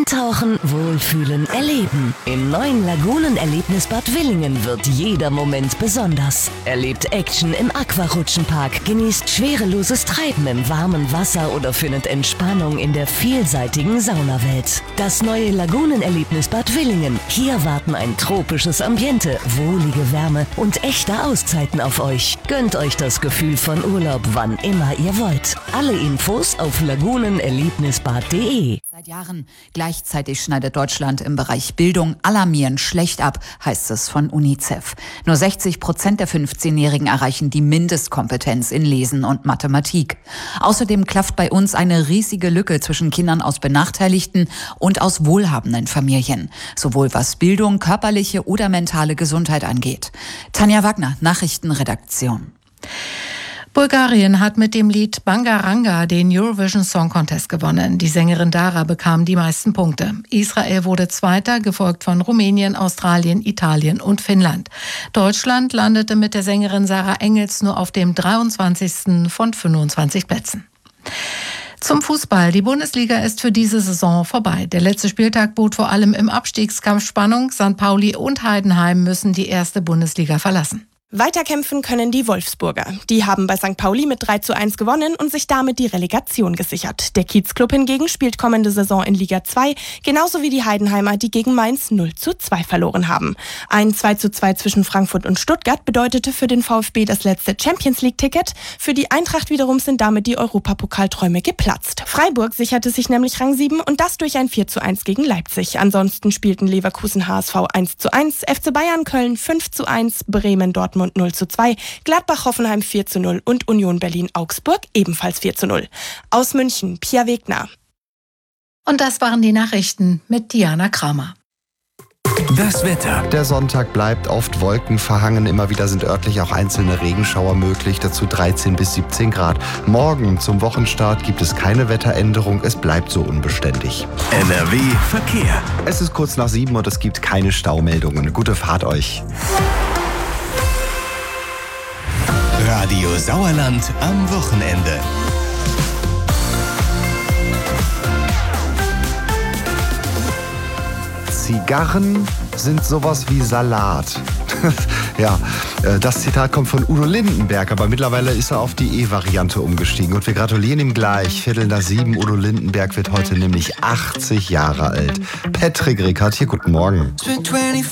Eintauchen, Wohlfühlen, Erleben. Im neuen Lagunenerlebnisbad Willingen wird jeder Moment besonders. Erlebt Action im Aquarutschenpark, genießt schwereloses Treiben im warmen Wasser oder findet Entspannung in der vielseitigen Saunawelt. Das neue Lagunenerlebnisbad Willingen. Hier warten ein tropisches Ambiente, wohlige Wärme und echte Auszeiten auf euch. Gönnt euch das Gefühl von Urlaub, wann immer ihr wollt. Alle Infos auf lagunenerlebnisbad.de. Seit Jahren gleichzeitig schneidet Deutschland im Bereich Bildung alarmierend schlecht ab, heißt es von UNICEF. Nur 60% der 15-Jährigen erreichen die Mindestkompetenz in Lesen und Mathematik. Außerdem klafft bei uns eine riesige Lücke zwischen Kindern aus benachteiligten und aus wohlhabenden Familien. Sowohl was Bildung, körperliche oder mentale Gesundheit angeht. Tanja Wagner, Nachrichtenredaktion. Bulgarien hat mit dem Lied Bangaranga den Eurovision Song Contest gewonnen. Die Sängerin Dara bekam die meisten Punkte. Israel wurde Zweiter, gefolgt von Rumänien, Australien, Italien und Finnland. Deutschland landete mit der Sängerin Sarah Engels nur auf dem 23. von 25 Plätzen. Zum Fußball. Die Bundesliga ist für diese Saison vorbei. Der letzte Spieltag bot vor allem im Abstiegskampf Spannung. St. Pauli und Heidenheim müssen die erste Bundesliga verlassen. Weiterkämpfen können die Wolfsburger. Die haben bei St. Pauli mit 3:1 gewonnen und sich damit die Relegation gesichert. Der Kiezclub hingegen spielt kommende Saison in Liga 2, genauso wie die Heidenheimer, die gegen Mainz 0:2 verloren haben. Ein 2:2 zwischen Frankfurt und Stuttgart bedeutete für den VfB das letzte Champions-League-Ticket. Für die Eintracht wiederum sind damit die Europapokalträume geplatzt. Freiburg sicherte sich nämlich Rang 7 und das durch ein 4:1 gegen Leipzig. Ansonsten spielten Leverkusen HSV 1:1, FC Bayern Köln 5:1, Bremen Dortmund 0:2, Gladbach Hoffenheim 4:0 und Union Berlin Augsburg ebenfalls 4:0. Aus München, Pia Wegner. Und das waren die Nachrichten mit Diana Kramer. Das Wetter. Der Sonntag bleibt oft wolkenverhangen. Immer wieder sind örtlich auch einzelne Regenschauer möglich. Dazu 13 bis 17 Grad. Morgen zum Wochenstart gibt es keine Wetteränderung. Es bleibt so unbeständig. NRW Verkehr. Es ist kurz nach 7 und es gibt keine Staumeldungen. Gute Fahrt euch. Radio Sauerland am Wochenende. Zigarren sind sowas wie Salat. Ja, das Zitat kommt von Udo Lindenberg, aber mittlerweile ist er auf die E-Variante umgestiegen. Und wir gratulieren ihm gleich. 6:15. Udo Lindenberg wird heute nämlich 80 Jahre alt. Patrick Rickert hier, guten Morgen.